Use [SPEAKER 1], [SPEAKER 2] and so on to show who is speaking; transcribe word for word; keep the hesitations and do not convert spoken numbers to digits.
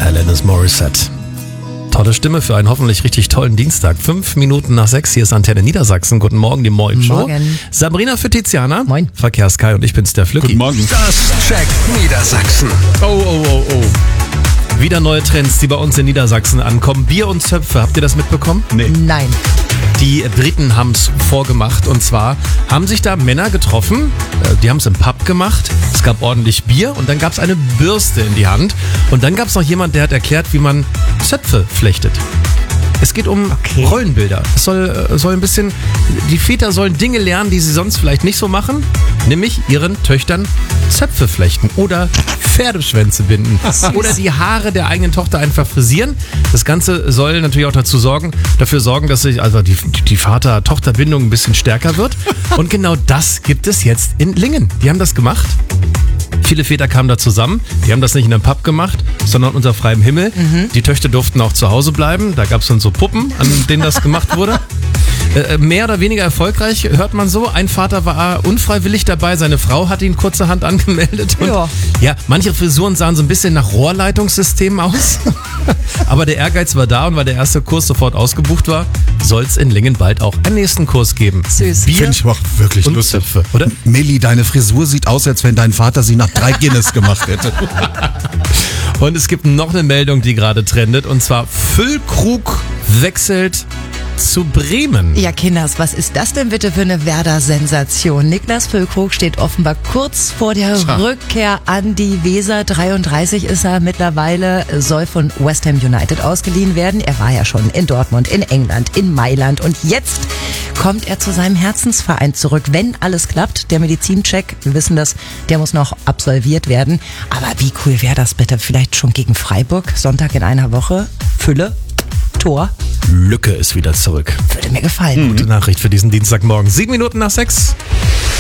[SPEAKER 1] Alanis Morissette. Tolle Stimme für einen hoffentlich richtig tollen Dienstag. Fünf Minuten nach sechs, hier ist Antenne Niedersachsen. Guten Morgen, die Moin Show.
[SPEAKER 2] Morgen.
[SPEAKER 1] Sabrina für Tiziana.
[SPEAKER 2] Moin.
[SPEAKER 1] Verkehrskai und ich bin's, der Flücki.
[SPEAKER 3] Guten Morgen.
[SPEAKER 4] Das checkt Niedersachsen.
[SPEAKER 1] Oh, oh, oh, oh. Wieder neue Trends, die bei uns in Niedersachsen ankommen. Bier und Zöpfe, habt ihr das mitbekommen?
[SPEAKER 3] Nee.
[SPEAKER 2] Nein.
[SPEAKER 1] Die Briten haben es vorgemacht und zwar haben sich da Männer getroffen, äh, die haben es im Pub gemacht, es gab ordentlich Bier und dann gab es eine Bürste in die Hand und dann gab es noch jemand, der hat erklärt, wie man Zöpfe flechtet. Es geht um
[SPEAKER 2] Okay.
[SPEAKER 1] Rollenbilder. Es soll, äh, soll ein bisschen, die Väter sollen Dinge lernen, die sie sonst vielleicht nicht so machen, nämlich ihren Töchtern Zöpfe flechten oder Pferdeschwänze binden oder die Haare der eigenen Tochter einfach frisieren. Das Ganze soll natürlich auch dazu sorgen, dafür sorgen, dass sich also die, die Vater-Tochter-Bindung ein bisschen stärker wird. Und genau das gibt es jetzt in Lingen. Die haben das gemacht. Viele Väter kamen da zusammen. Die haben das nicht in einem Pub gemacht, sondern unter freiem Himmel. Mhm. Die Töchter durften auch zu Hause bleiben. Da gab es dann so Puppen, an denen das gemacht wurde. Äh, mehr oder weniger erfolgreich, hört man so. Ein Vater war unfreiwillig dabei, seine Frau hat ihn kurzerhand angemeldet. Und
[SPEAKER 2] Ja.
[SPEAKER 1] ja, manche Frisuren sahen so ein bisschen nach Rohrleitungssystemen aus. Aber der Ehrgeiz war da und weil der erste Kurs sofort ausgebucht war, soll es in Lingen bald auch einen nächsten Kurs geben.
[SPEAKER 2] Süß.
[SPEAKER 1] Bier
[SPEAKER 3] Finde ich aber auch wirklich
[SPEAKER 1] und
[SPEAKER 3] lustig.
[SPEAKER 1] Zöpfe, oder?
[SPEAKER 3] Milli, deine Frisur sieht aus, als wenn dein Vater sie nach drei Guinness gemacht hätte.
[SPEAKER 1] Und es gibt noch eine Meldung, die gerade trendet, und zwar Füllkrug wechselt zu Bremen.
[SPEAKER 2] Ja, Kinders, was ist das denn bitte für eine Werder-Sensation? Niklas Füllkrug steht offenbar kurz vor der
[SPEAKER 3] Tja.
[SPEAKER 2] Rückkehr an die Weser. dreiunddreißig ist er mittlerweile, soll von West Ham United ausgeliehen werden. Er war ja schon in Dortmund, in England, in Mailand und jetzt kommt er zu seinem Herzensverein zurück, wenn alles klappt. Der Medizincheck, wir wissen das, der muss noch absolviert werden. Aber wie cool wäre das bitte? Vielleicht schon gegen Freiburg, Sonntag in einer Woche, Fülle, Tor.
[SPEAKER 1] Lücke ist wieder zurück.
[SPEAKER 2] Würde mir gefallen.
[SPEAKER 1] Gute Nachricht für diesen Dienstagmorgen. Sieben Minuten nach sechs.